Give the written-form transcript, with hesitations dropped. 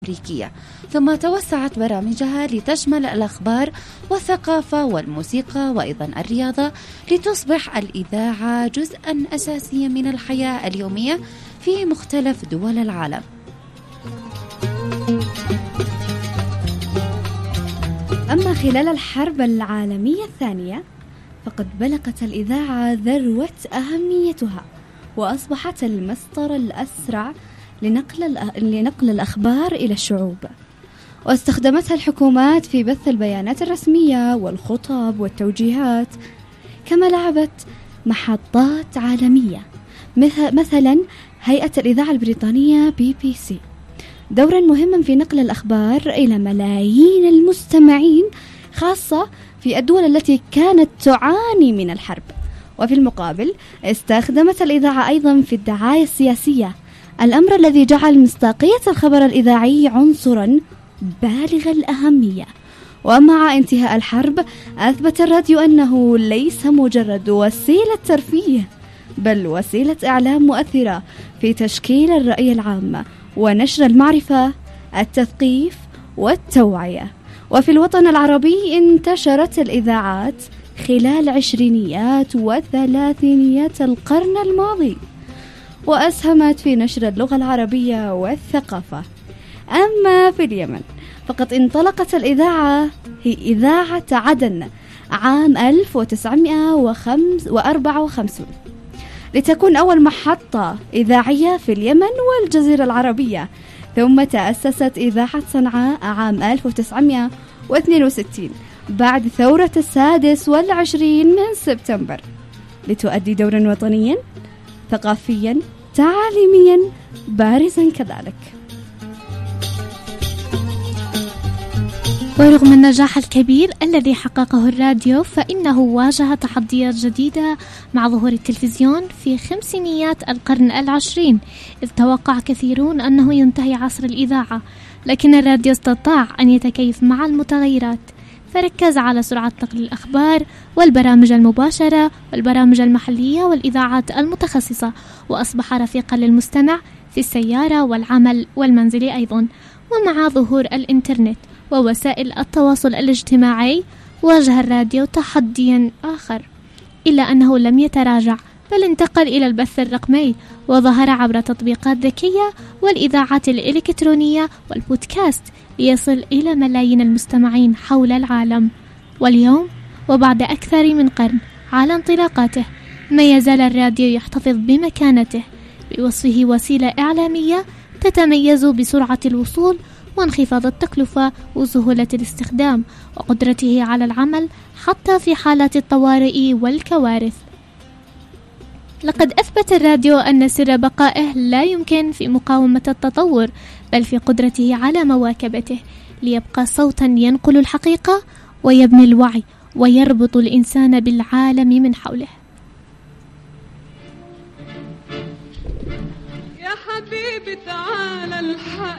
الأمريكية، ثم توسعت برامجها لتشمل الأخبار والثقافة والموسيقى وأيضا الرياضة، لتصبح الإذاعة جزءا أساسيا من الحياة اليومية في مختلف دول العالم. أما خلال الحرب العالمية الثانية فقد بلغت الإذاعة ذروة أهميتها، وأصبحت المصدر الأسرع لنقل الأخبار إلى الشعوب، واستخدمتها الحكومات في بث البيانات الرسمية والخطب والتوجيهات، كما لعبت محطات عالمية مثلا هيئة الإذاعة البريطانية BBC دورا مهما في نقل الأخبار إلى ملايين المستمعين، خاصة في الدول التي كانت تعاني من الحرب. وفي المقابل استخدمت الإذاعة أيضا في الدعاية السياسية، الأمر الذي جعل مصداقية الخبر الإذاعي عنصرا بالغ الأهمية. ومع انتهاء الحرب أثبت الراديو أنه ليس مجرد وسيلة ترفيه، بل وسيلة إعلام مؤثرة في تشكيل الرأي العام ونشر المعرفة، التثقيف والتوعية. وفي الوطن العربي انتشرت الإذاعات خلال عشرينيات وثلاثينيات القرن الماضي، وأسهمت في نشر اللغة العربية والثقافة. أما في اليمن فقد انطلقت الإذاعة هي إذاعة عدن عام 1954 لتكون أول محطة إذاعية في اليمن والجزيرة العربية، ثم تأسست إذاعة صنعاء عام 1962 بعد ثورة 26 من سبتمبر، لتؤدي دورا وطنيا ثقافيا تعليميا بارزا كذلك. ورغم النجاح الكبير الذي حققه الراديو، فإنه واجه تحديات جديدة مع ظهور التلفزيون في خمسينيات القرن العشرين، إذ توقع كثيرون أنه ينتهي عصر الإذاعة، لكن الراديو استطاع أن يتكيف مع المتغيرات، فركز على سرعة نقل الأخبار والبرامج المباشرة والبرامج المحلية والإذاعات المتخصصة، وأصبح رفيقا للمستمع في السيارة والعمل والمنزل أيضا. ومع ظهور الإنترنت ووسائل التواصل الاجتماعي واجه الراديو تحديا آخر، إلا أنه لم يتراجع، بل انتقل إلى البث الرقمي، وظهر عبر تطبيقات ذكية والإذاعات الإلكترونية والبودكاست، ليصل إلى ملايين المستمعين حول العالم. واليوم وبعد أكثر من قرن على انطلاقاته، ما يزال الراديو يحتفظ بمكانته، بوصفه وسيلة إعلامية تتميز بسرعة الوصول وانخفاض التكلفة وسهولة الاستخدام، وقدرته على العمل حتى في حالات الطوارئ والكوارث. لقد أثبت الراديو أن سر بقائه لا يمكن في مقاومة التطور، بل في قدرته على مواكبته، ليبقى صوتا ينقل الحقيقة ويبني الوعي ويربط الإنسان بالعالم من حوله. يا حبيبي تعال الحق